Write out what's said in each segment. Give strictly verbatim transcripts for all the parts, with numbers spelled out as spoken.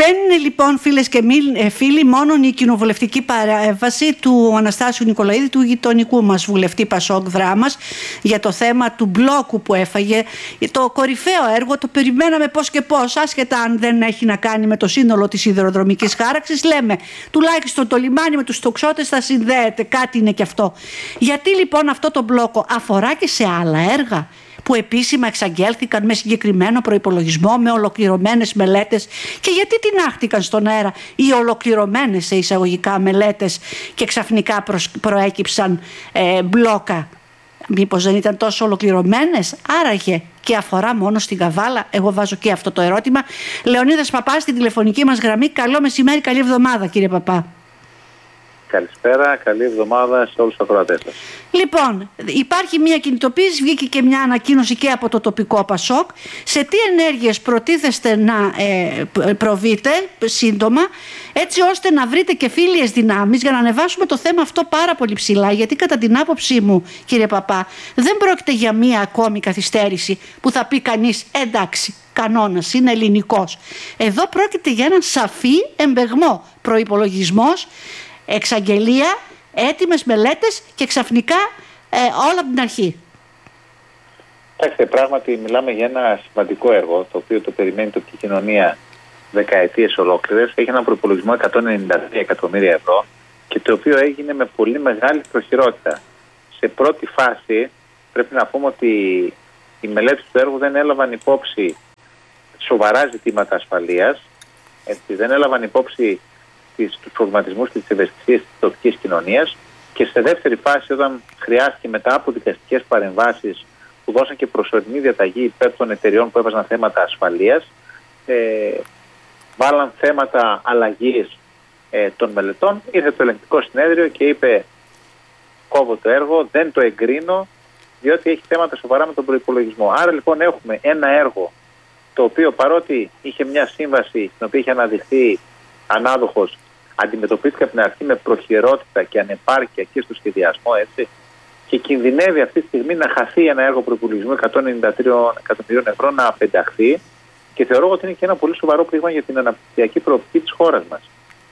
Δεν είναι λοιπόν, φίλες και φίλοι, μόνο η κοινοβουλευτική παρέμβαση του Αναστάσιου Νικολαίδη, του γειτονικού μας βουλευτή Πασόκ Δράμας, για το θέμα του μπλόκου που έφαγε. Το κορυφαίο έργο το περιμέναμε πώς και πώς, άσχετα αν δεν έχει να κάνει με το σύνολο της σιδηροδρομικής χάραξης. Λέμε τουλάχιστον το λιμάνι με τους τοξότες θα συνδέεται, κάτι είναι και αυτό. Γιατί λοιπόν αυτό το μπλόκο αφορά και σε άλλα έργα που επίσημα εξαγγέλθηκαν με συγκεκριμένο προϋπολογισμό, με ολοκληρωμένες μελέτες, και γιατί τινάχτηκαν στον αέρα οι ολοκληρωμένες σε εισαγωγικά μελέτες και ξαφνικά προέκυψαν ε, μπλόκα? Μήπως δεν ήταν τόσο ολοκληρωμένες? Άραγε και αφορά μόνο στην Καβάλα? Εγώ βάζω και αυτό το ερώτημα. Λεωνίδας Παπάς στην τηλεφωνική μας γραμμή. Καλό μεσημέρι, καλή εβδομάδα κύριε Παπά. Καλησπέρα, καλή εβδομάδα σε όλους τους ακροατές σας. Λοιπόν, υπάρχει μια κινητοποίηση, βγήκε και μια ανακοίνωση και από το τοπικό Πασόκ. Σε τι ενέργειες προτίθεστε να ε, προβείτε σύντομα, έτσι ώστε να βρείτε και φίλιες δυνάμεις για να ανεβάσουμε το θέμα αυτό πάρα πολύ ψηλά? Γιατί κατά την άποψή μου, κύριε Παπά, δεν πρόκειται για μια ακόμη καθυστέρηση που θα πει κανείς εντάξει, κανόνας, είναι ελληνικός. Εδώ πρόκειται για έναν σαφή εμπεγμό, προϋπολογισμός, εξαγγελία, έτοιμες μελέτες και ξαφνικά ε, όλα από την αρχή. Κοιτάξτε, πράγματι μιλάμε για ένα σημαντικό έργο, το οποίο το περιμένει η τοπική κοινωνία δεκαετίες ολόκληρες. Έχει έναν προϋπολογισμό εκατόν ενενήντα τρία εκατομμύρια ευρώ και το οποίο έγινε με πολύ μεγάλη προχειρότητα. Σε πρώτη φάση πρέπει να πούμε ότι οι μελέτες του έργου δεν έλαβαν υπόψη σοβαρά ζητήματα ασφαλείας, έτσι, δεν έλαβαν υπόψη τους προβληματισμούς και τις ευαισθησίες της τοπικής κοινωνίας, και σε δεύτερη φάση, όταν χρειάστηκε μετά από δικαστικές παρεμβάσεις που δώσαν και προσωρινή διαταγή υπέρ των εταιριών που έβαζαν θέματα ασφαλείας, ε, βάλαν θέματα αλλαγής ε, των μελετών, ήρθε το ελεγκτικό συνέδριο και είπε κόβω το έργο, δεν το εγκρίνω διότι έχει θέματα σοβαρά με τον προϋπολογισμό. Άρα λοιπόν έχουμε ένα έργο το οποίο, παρότι είχε μια σύμβαση στην οποία είχε αναδειχθεί ανάδοχος, αντιμετωπίστηκε από την αρχή με προχειρότητα και ανεπάρκεια και στο σχεδιασμό, έτσι, και κινδυνεύει αυτή τη στιγμή να χαθεί ένα έργο προϋπολογισμού εκατόν ενενήντα τρία εκατομμυρίων ευρώ, να απενταχθεί, και θεωρώ ότι είναι και ένα πολύ σοβαρό πλήγμα για την αναπτυξιακή προοπτική της χώρας μας.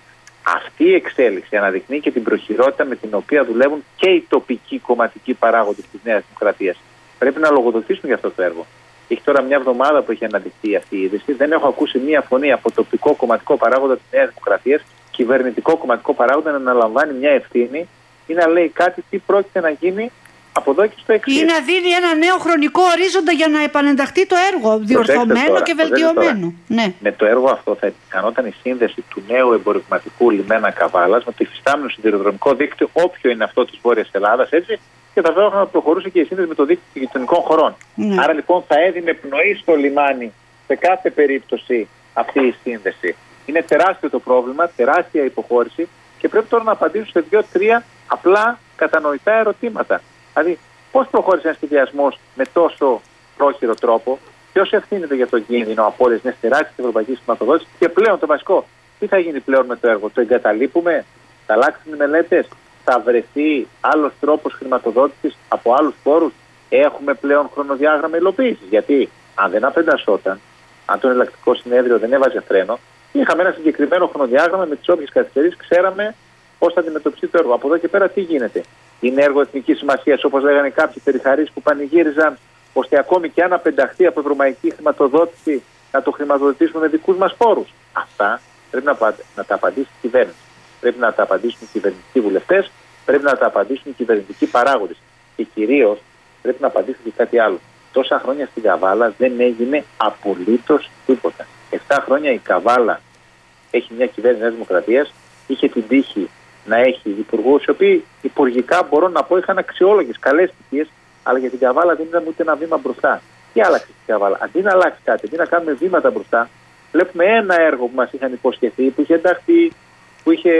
Αυτή η εξέλιξη αναδεικνύει και την προχειρότητα με την οποία δουλεύουν και οι τοπικοί κομματικοί παράγοντες της Νέας Δημοκρατίας. Πρέπει να λογοδοτήσουν για αυτό το έργο. Έχει τώρα μια εβδομάδα που έχει αναδειχθεί αυτή η είδηση. Δεν έχω ακούσει μία φωνή από τοπικό κομματικό παράγοντα της Νέας Δημοκρατίας, κυβερνητικό κομματικό παράγοντα, να αναλαμβάνει μια ευθύνη ή να λέει κάτι τι πρόκειται να γίνει από εδώ και στο εξής. Ή να δίνει ένα νέο χρονικό ορίζοντα για να επανενταχθεί το έργο, διορθωμένο τώρα, και βελτιωμένο. Ναι. Με το έργο αυτό θα επικανόταν η σύνδεση του νέου εμπορευματικού λιμένα Καβάλας με το υφιστάμενο σιδηροδρομικό δίκτυο, όποιο είναι αυτό της Βόρειας Ελλάδας, έτσι, και ταυτόχρονα προχωρούσε και η σύνδεση με το δίκτυο των γειτονικών χωρών. Ναι. Άρα λοιπόν θα έδινε πνοή στο λιμάνι σε κάθε περίπτωση αυτή η σύνδεση. Είναι τεράστιο το πρόβλημα, τεράστια υποχώρηση, και πρέπει τώρα να απαντήσουν σε δύο-τρία απλά κατανοητά ερωτήματα. Δηλαδή, πώς προχώρησε ένας σχεδιασμός με τόσο πρόχειρο τρόπο, ποιος ευθύνεται για τον κίνδυνο απώλειας μιας τεράστιας ευρωπαϊκής χρηματοδότησης, και πλέον το βασικό, τι θα γίνει πλέον με το έργο? Το εγκαταλείπουμε, θα αλλάξουν οι μελέτες, θα βρεθεί άλλος τρόπος χρηματοδότησης από άλλους πόρους? Έχουμε πλέον χρονοδιάγραμμα υλοποίησης? Γιατί αν δεν απεντασσόταν, αν το ελεγκτικό συνέδριο δεν έβαζε φρένο, είχαμε ένα συγκεκριμένο χρονοδιάγραμμα με τις όποιες καθυστερήσεις, ξέραμε πώς θα αντιμετωπιστεί το έργο. Από εδώ και πέρα τι γίνεται? Είναι έργο εθνικής σημασίας, όπως λέγανε κάποιοι περιχαρείς που πανηγύριζαν, ώστε ακόμη και αν απενταχθεί από ευρωμαϊκή χρηματοδότηση να το χρηματοδοτήσουμε με δικούς μας πόρους? Αυτά πρέπει να, να τα απαντήσει η κυβέρνηση. Πρέπει να τα απαντήσουν οι κυβερνητικοί βουλευτές, πρέπει να τα απαντήσουν οι κυβερνητικοί παράγοντες. Και κυρίως πρέπει να απαντήσουν και κάτι άλλο. Τόσα χρόνια στην Καβάλα δεν έγινε απολύτως τίποτα. Εφτά χρόνια η Καβάλα έχει μια κυβέρνηση Νέας Δημοκρατίας, είχε την τύχη να έχει υπουργούς, οι οποίοι υπουργικά, μπορώ να πω, είχαν αξιόλογες, καλές στοιχείες, αλλά για την Καβάλα δεν είδαμε ούτε ένα βήμα μπροστά. Τι άλλαξε στην Καβάλα? Αντί να αλλάξει κάτι, αντί να κάνουμε βήματα μπροστά, βλέπουμε ένα έργο που μας είχαν υποσχεθεί, που είχε ενταχθεί, που, είχε,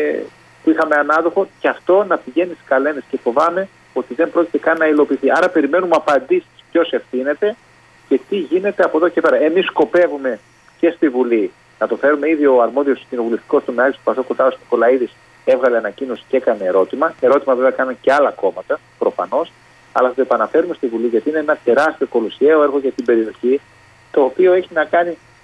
που είχαμε ανάδοχο, και αυτό να πηγαίνει στις καλένες, και φοβάμαι ότι δεν πρόκειται καν να υλοποιηθεί. Άρα περιμένουμε απαντήσεις ποιος ευθύνεται και τι γίνεται από εδώ και πέρα. Εμείς σκοπεύουμε και στη Βουλή να το φέρουμε. Ήδη ο αρμόδιος κοινοβουλευτικός του ΜΕΑΚ, του Πασόκ, ο Τάσος Νικολαίδης, έβγαλε ανακοίνωση και έκανε ερώτημα. Ερώτημα βέβαια κάνουν και άλλα κόμματα, προφανώς, αλλά θα το επαναφέρουμε στη Βουλή, γιατί είναι ένα τεράστιο κολοσιαίο έργο για την περιοχή, το οποίο έχει να κάνει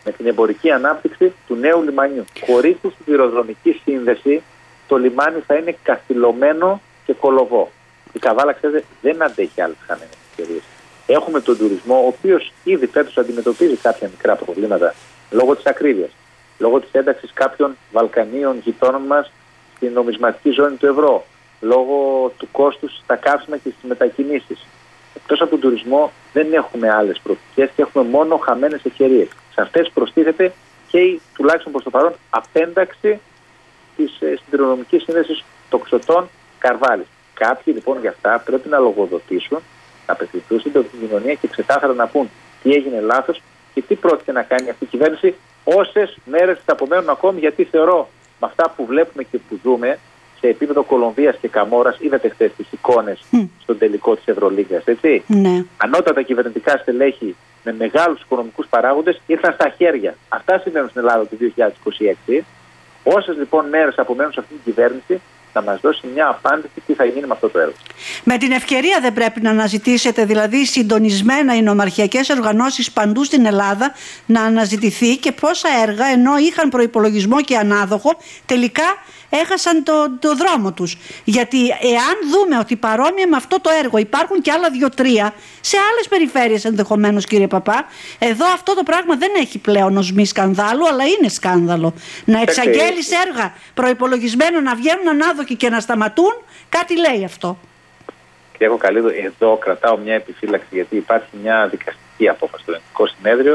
με την εμπορική ανάπτυξη του νέου λιμανιού. Χωρίς τη σιδηροδρομική σύνδεση, το λιμάνι θα είναι καθυλωμένο και κολοβό. Η Καβάλα, ξέρετε, δεν αντέχει άλλες χαμένες ευκαιρίες. Έχουμε τον τουρισμό, ο οποίος ήδη φέτος αντιμετωπίζει κάποια μικρά προβλήματα λόγω της ακρίβειας, λόγω της ένταξης κάποιων Βαλκανίων γειτόνων μας στην νομισματική ζώνη του ευρώ, λόγω του κόστους στα καύσιμα και στις μετακινήσεις. Εκτός από τον τουρισμό, δεν έχουμε άλλες προοπτικές και έχουμε μόνο χαμένες ευκαιρίες. Σε αυτές προστίθεται και η, τουλάχιστον προς το παρόν, απένταξη της ε, σιδηροδρομικής σύνδεσης τοξωτών Καρβάλης. Κάποιοι λοιπόν για αυτά πρέπει να λογοδοτήσουν, να απευθυνθούν στην κοινωνία και ξεκάθαρα να πούν τι έγινε λάθος και τι πρόκειται να κάνει αυτή η κυβέρνηση όσες μέρες θα απομένουν ακόμη, γιατί θεωρώ με αυτά που βλέπουμε και που ζούμε σε επίπεδο Κολομβίας και Καμόρας, είδατε χθες τις εικόνες mm. στον τελικό της Ευρωλίγκας, έτσι. Ναι. Ανώτατα κυβερνητικά στελέχη με μεγάλους οικονομικούς παράγοντες ήρθαν στα χέρια. Αυτά συμβαίνουν στην Ελλάδα το δύο χιλιάδες είκοσι έξι. Όσες λοιπόν μέρες απομένουν σε αυτή την κυβέρνηση, να μας δώσει μια απάντηση τι θα γίνει με αυτό το έργο. Με την ευκαιρία δεν πρέπει να αναζητήσετε δηλαδή συντονισμένα οι νομαρχιακές οργανώσεις παντού στην Ελλάδα να αναζητηθεί και πόσα έργα ενώ είχαν προϋπολογισμό και ανάδοχο τελικά έχασαν το, το δρόμο τους. Γιατί εάν δούμε ότι παρόμοια με αυτό το έργο υπάρχουν και άλλα δύο-τρία σε άλλες περιφέρειες ενδεχομένως, κύριε Παπά, εδώ αυτό το πράγμα δεν έχει πλέον ως μη σκανδάλου, αλλά είναι σκάνδαλο. Να εξαγγέλεις έργα προϋπολογισμένα να βγαίνουν ανάδοχοι και να σταματούν, κάτι λέει αυτό. Και έχω καλή, εδώ κρατάω μια επιφύλαξη, γιατί υπάρχει μια δικαστική απόφαση στο Ελληνικό Συνέδριο